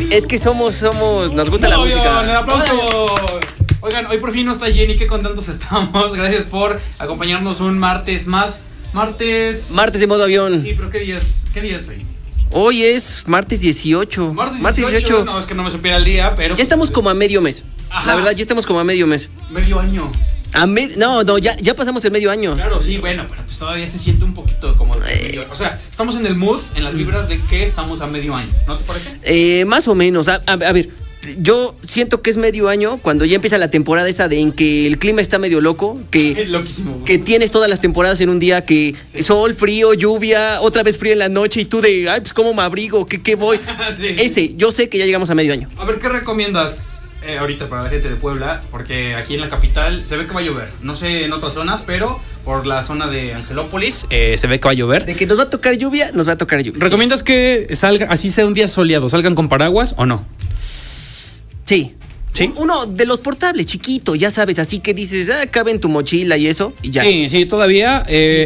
Es que somos, nos gusta la música. ¡Un aplauso! Oigan, hoy por fin no está Jenny, qué contentos estamos. Gracias por acompañarnos un martes más. Martes de modo avión. Sí, pero ¿qué día es hoy? Hoy es martes 18. Martes 18. No, es que no me supiera el día, pero... Ya estamos como a medio mes. Ajá. La verdad, ya estamos como a medio mes. Medio año. No, ya pasamos el medio año. Claro, sí, bueno, pero pues todavía se siente un poquito como de medio. O sea, estamos en el mood, en las vibras de que estamos a medio año, ¿no te parece? Más o menos. A ver, yo siento que es medio año cuando ya empieza la temporada esta de en que el clima está medio loco, Es loquísimo. que tienes todas las temporadas en un día, que sí. Sol, frío, lluvia, otra vez frío en la noche y tú de, ay, pues cómo me abrigo, ¿qué voy? Sí. Yo sé que ya llegamos a medio año. A ver, ¿qué recomiendas ahorita para la gente de Puebla? Porque aquí en la capital se ve que va a llover. No sé en otras zonas, pero por la zona de Angelópolis se ve que va a llover. De que nos va a tocar lluvia, nos va a tocar lluvia. ¿Recomiendas que salga, así sea un día soleado, salgan con paraguas o no? Sí. ¿Sí? Uno de los portables, chiquito, ya sabes, así que dices, cabe en tu mochila y eso, y ya. Sí, todavía.